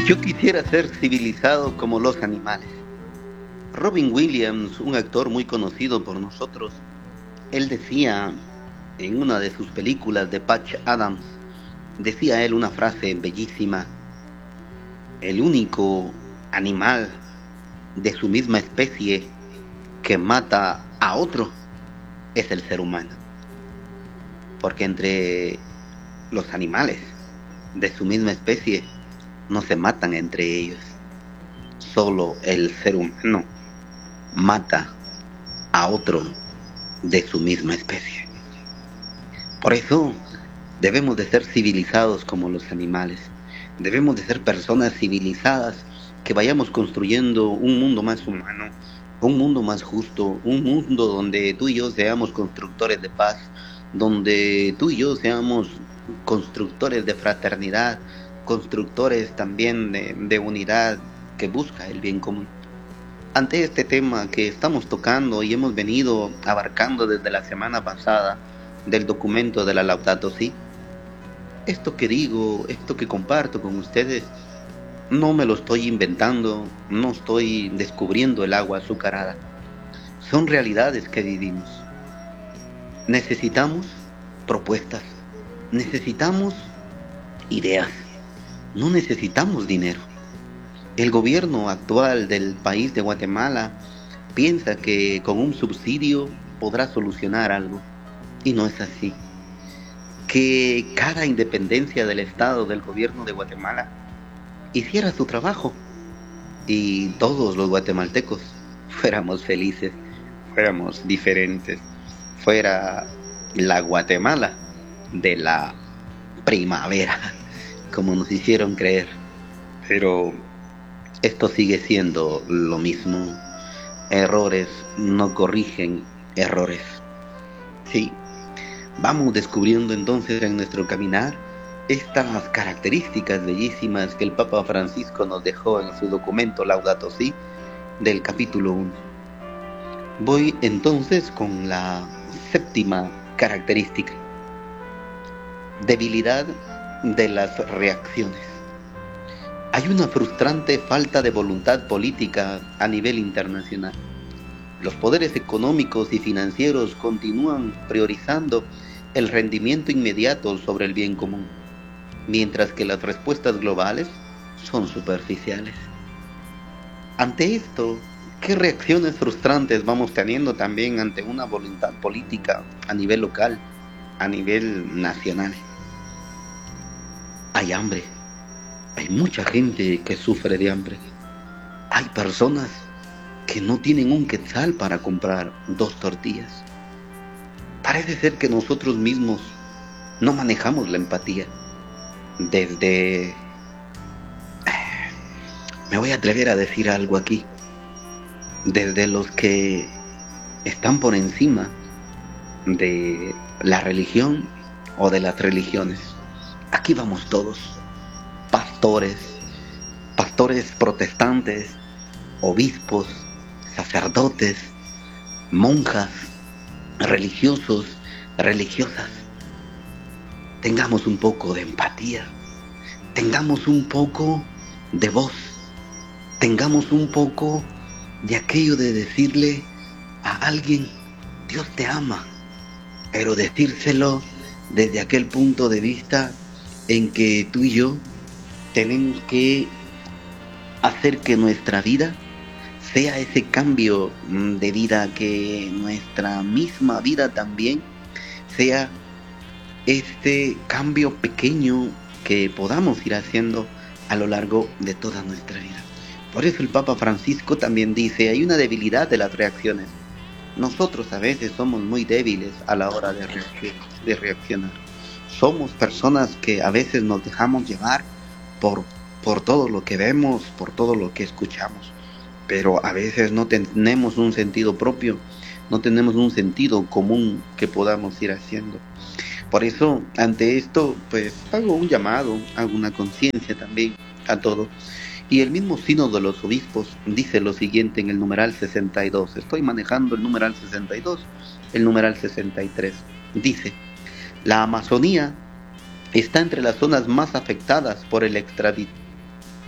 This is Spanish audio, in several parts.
Yo quisiera ser civilizado como los animales. Robin Williams, un actor muy conocido por nosotros, él decía en una de sus películas de Patch Adams, decía él una frase bellísima: el único animal de su misma especie que mata a otro es el ser humano. Porque entre los animales de su misma especie no se matan entre ellos. Solo el ser humano mata a otro de su misma especie. Por eso debemos de ser civilizados como los animales. Debemos de ser personas civilizadas que vayamos construyendo un mundo más humano, un mundo más justo, un mundo donde tú y yo seamos constructores de paz, donde tú y yo seamos constructores de fraternidad, constructores también de unidad que busca el bien común. Ante este tema que estamos tocando y hemos venido abarcando desde la semana pasada del documento de la Laudato Si, esto que digo, esto que comparto con ustedes, no me lo estoy inventando, no estoy descubriendo el agua azucarada. Son realidades que vivimos. Necesitamos propuestas, necesitamos ideas, no necesitamos dinero. El gobierno actual del país de Guatemala piensa que con un subsidio podrá solucionar algo, y no es así. Que cada independencia del Estado, del gobierno de Guatemala, hiciera su trabajo y todos los guatemaltecos fuéramos felices, fuéramos diferentes, fuera la Guatemala de la primavera, como nos hicieron creer. Pero esto sigue siendo lo mismo. Errores no corrigen errores. Sí, vamos descubriendo entonces en nuestro caminar estas características bellísimas que el Papa Francisco nos dejó en su documento Laudato Si del capítulo 1. Voy entonces con la séptima característica: debilidad de las reacciones. Hay una frustrante falta de voluntad política a nivel internacional. Los poderes económicos y financieros continúan priorizando el rendimiento inmediato sobre el bien común, mientras que las respuestas globales son superficiales. Ante esto, ¿qué reacciones frustrantes vamos teniendo también ante una voluntad política a nivel local, a nivel nacional? Hay hambre, hay mucha gente que sufre de hambre, hay personas que no tienen un quetzal para comprar 2 tortillas. Parece ser que nosotros mismos no manejamos la empatía. Me voy a atrever a decir algo aquí, desde los que están por encima de la religión o de las religiones. Aquí vamos todos: pastores protestantes, obispos, sacerdotes, monjas, religiosos, religiosas. Tengamos un poco de empatía, tengamos un poco de voz, tengamos un poco de aquello de decirle a alguien: Dios te ama, pero decírselo desde aquel punto de vista en que tú y yo tenemos que hacer que nuestra vida sea ese cambio de vida, que nuestra misma vida también sea este cambio pequeño que podamos ir haciendo a lo largo de toda nuestra vida. Por eso el Papa Francisco también dice: hay una debilidad de las reacciones. Nosotros a veces somos muy débiles a la hora de reaccionar. Somos personas que a veces nos dejamos llevar por todo lo que vemos, por todo lo que escuchamos. Pero a veces no tenemos un sentido propio, no tenemos un sentido común que podamos ir haciendo. Por eso, ante esto, pues hago un llamado, hago una conciencia también a todo. Y el mismo Sínodo de los Obispos dice lo siguiente en el numeral 62. Estoy manejando el numeral 62, el numeral 63. Dice: la Amazonía está entre las zonas más afectadas por el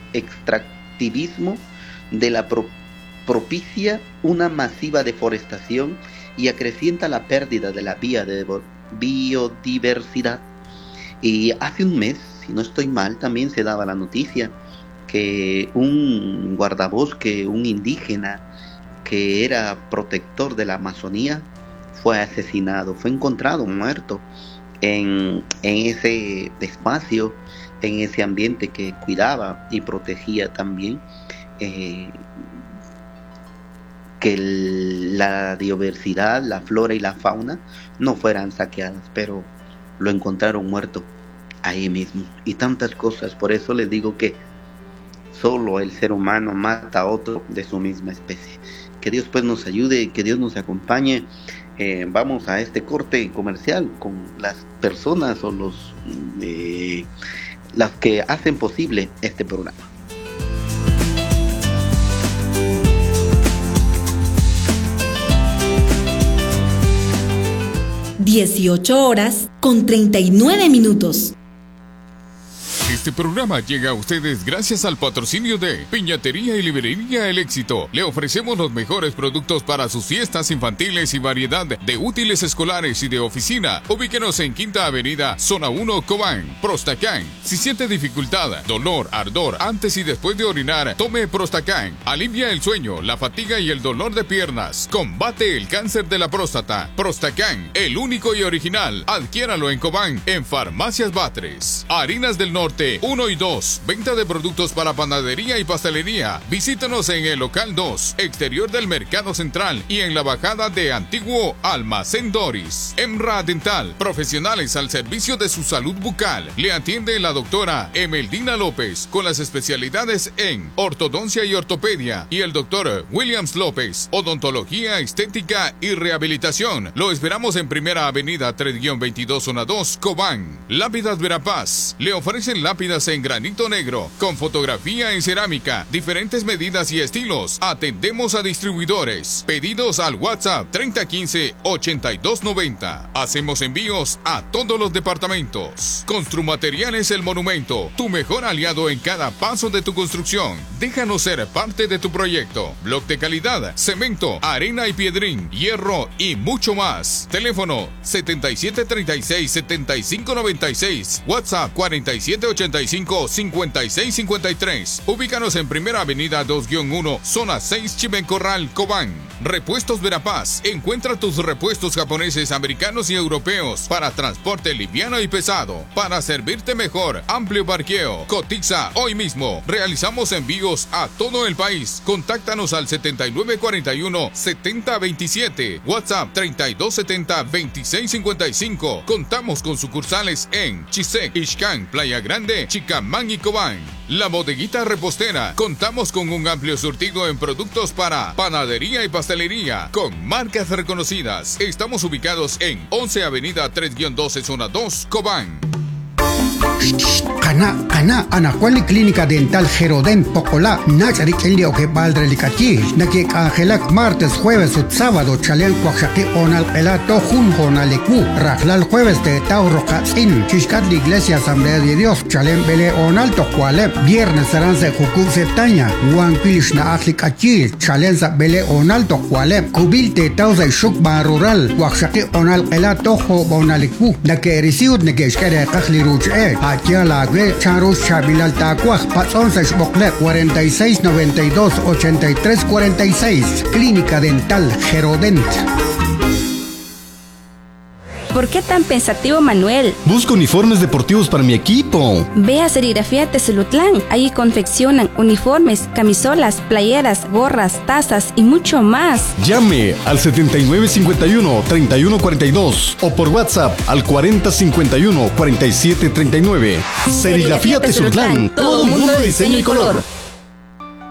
extractivismo de la propicia una masiva deforestación y acrecienta la pérdida de la biodiversidad. Y hace un mes, si no estoy mal, también se daba la noticia que un guardabosque, un indígena que era protector de la Amazonía, fue asesinado, fue encontrado muerto en ese espacio, en ese ambiente que cuidaba y protegía también, que la diversidad, la flora y la fauna no fueran saqueadas, pero lo encontraron muerto ahí mismo. Y tantas cosas, por eso les digo que solo el ser humano mata a otro de su misma especie. Que Dios pues nos ayude, que Dios nos acompañe. Vamos a este corte comercial con las personas o las que hacen posible este programa. 18:39. Este programa llega a ustedes gracias al patrocinio de Piñatería y Librería El Éxito. Le ofrecemos los mejores productos para sus fiestas infantiles y variedad de útiles escolares y de oficina. Ubíquenos en Quinta Avenida, Zona 1, Cobán. Prostacán. Si siente dificultad, dolor, ardor antes y después de orinar, tome Prostacán. Alivia el sueño, la fatiga y el dolor de piernas. Combate el cáncer de la próstata. Prostacán, el único y original. Adquiéralo en Cobán, en Farmacias Batres. Harinas del Norte 1 y 2. Venta de productos para panadería y pastelería. Visítanos en el local 2, exterior del Mercado Central y en la bajada de Antiguo Almacén Doris. Emra Dental, profesionales al servicio de su salud bucal. Le atiende la doctora Emeldina López con las especialidades en ortodoncia y ortopedia, y el doctor Williams López, odontología, estética y rehabilitación. Lo esperamos en Primera Avenida 3-22 Zona 2, Cobán. Lápidas Verapaz. Le ofrecen lápidas en granito negro, con fotografía en cerámica, diferentes medidas y estilos. Atendemos a distribuidores. Pedidos al WhatsApp 3015-8290. Hacemos envíos a todos los departamentos. Construmateriales El Monumento, tu mejor aliado en cada paso de tu construcción. Déjanos ser parte de tu proyecto. Bloc de calidad, cemento, arena y piedrín, hierro y mucho más. Teléfono 7736-7596. WhatsApp 4785-5653. Ubícanos en Primera Avenida 2-1, Zona 6, Chimencorral, Cobán. Repuestos Verapaz. Encuentra tus repuestos japoneses, americanos y europeos para transporte liviano y pesado. Para servirte mejor, amplio parqueo. Cotiza hoy mismo. Realizamos envíos a todo el país. Contáctanos al 7941-7027. WhatsApp 3270-2655. Contamos con sucursales en Chisec, Ixcán, Playa Grande, Chicamán y Cobán. La Bodeguita Repostera. Contamos con un amplio surtido en productos para panadería y pastelería con marcas reconocidas. Estamos ubicados en 11 Avenida 3-12 Zona 2, Cobán. Kana anakuali clínica dental Gerodent Pocola Nachari Chelio que Baldre Licachi Naki Angelak martes, jueves y sábado Chalen Cuaxaki Onal Pelato Junjona Lecu Rajlal jueves de Tauro Katzin Chiscat la Iglesia Asamblea de Dios Chalen Bele Onal Tocuale viernes Saranse Jucu Septaña Huanquilishna Atlikachi Chalenza Bele Onal Tocuale Cubilte Tausa y Shukba Rural Cuaxaki Onal Pelato Bonalecu Naki Erisiud Nekeshkere Kajli Ruche Akia la Charus Chabilal Tacuaj, Pazón Sechbocler, 4692-8346, Clínica Dental Gerodent. ¿Por qué tan pensativo, Manuel? Busco uniformes deportivos para mi equipo. Ve a Serigrafía Tezulutlán. Ahí confeccionan uniformes, camisolas, playeras, gorras, tazas y mucho más. Llame al 7951-3142 o por WhatsApp al 4051-4739. Serigrafía Tezulutlán. Todo mundo de diseño y color.